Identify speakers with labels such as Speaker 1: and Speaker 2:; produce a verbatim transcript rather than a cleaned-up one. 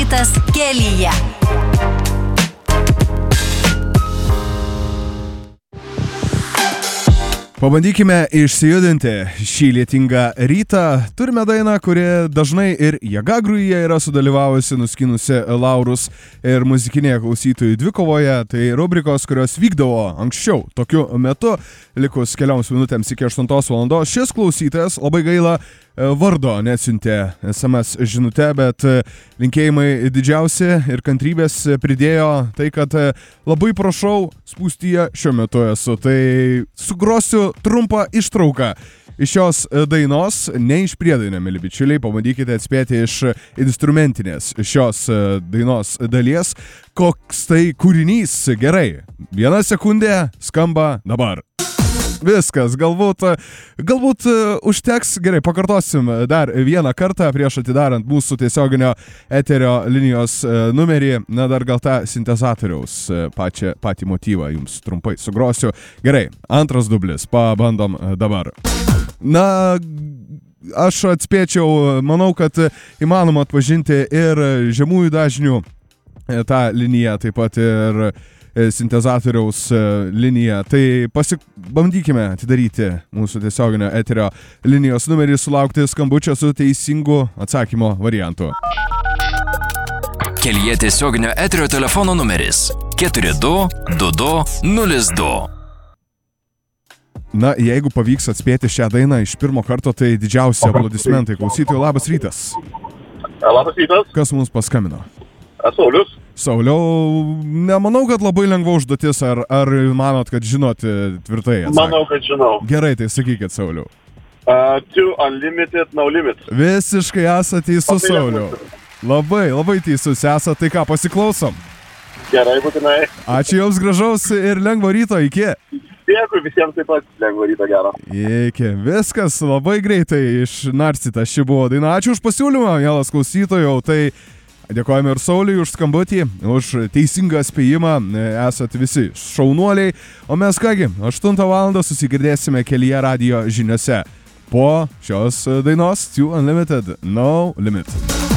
Speaker 1: Rytas kelyje.
Speaker 2: Pabandykime išsijudinti šį lietingą rytą. Turime dainą, kuri dažnai ir Jėgagrujuje yra sudalyvavusi, nuskinusi laurus ir muzikinėje klausytojų dvikovoje. Tai rubrikos, kurios vykdavo anksčiau tokiu metu, likus kelioms minutėms iki aštuntos valandos. Šis klausytojas, labai gaila, vardo neatsiuntė es em es žinute, bet linkėjimai didžiausi ir kantrybės pridėjo tai, kad labai prašau, spūstyje šiuo metu esu. Tai sugrosiu trumpą ištrauką iš šios dainos, ne iš priedainio, mėly bičiuliai, pabandykite atspėti iš instrumentinės šios dainos dalies, koks tai kūrinys. Gerai, viena sekundė skamba dabar. Viskas, galbūt, galbūt užteks. Gerai, pakartosim dar vieną kartą prieš atidarant mūsų tiesioginio eterio linijos numerį. Na, dar gal tą sintezatoriaus pačią, patį motyvą jums trumpai sugrosiu. Gerai, antras dublis, pabandom dabar. Na, aš atspėčiau, manau, kad įmanoma atpažinti ir žemųjų dažnių tą liniją, taip pat ir sintezatoriaus liniją. Tai pasibandykime atidaryti mūsų tiesioginio eterio linijos numerį, sulaukti skambučio su teisingu atsakymo variantu.
Speaker 3: Kelyje tiesioginio eterio telefono numeris keturi du du du nulis du.
Speaker 2: Na, jeigu pavyks atspėti šią dainą iš pirmo karto, tai didžiausi aplodismentai. Klausytojų, labas rytas.
Speaker 4: Labas rytas.
Speaker 2: Kas mums paskambino?
Speaker 4: Saulius.
Speaker 2: Sauliau, nemanau, kad labai lengva užduotis, ar, ar manot, kad žinot tvirtai atsakymą?
Speaker 4: Manau, kad žinau.
Speaker 2: Gerai, tai sakykit, Sauliau.
Speaker 4: Uh, two unlimited, no limit.
Speaker 2: Visiškai esate teisus, Sauliau. Labai, labai teisus esate, tai ką, pasiklausom?
Speaker 4: Gerai, būtinai.
Speaker 2: Ačiū jums, gražaus ir lengvo ryto, iki.
Speaker 4: Dėkui visiems taip pat, lengvo ryto gero.
Speaker 2: Iki, viskas labai greitai išnarstyta ši buvo daina. Ačiū už pasiūlymą, mielas klausytojau, tai dėkojame ir Sauliui už skambutį, už teisingą spėjimą, esat visi šaunuoliai. O mes kągi, aštuntą valandą susigirdėsime kelyje radijo žiniose po šios dainos Two Unlimited, No Limit.